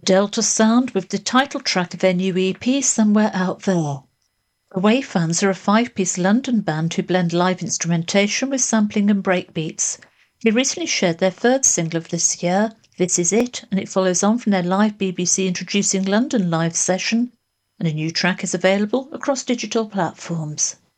Delta Sound with the title track of their new EP, Somewhere Out There. The Wayfans are a 5-piece London band who blend live instrumentation with sampling and breakbeats. They recently shared their third single of this year, This Is It, and it follows on from their live BBC Introducing London live session, and a new track is available across digital platforms.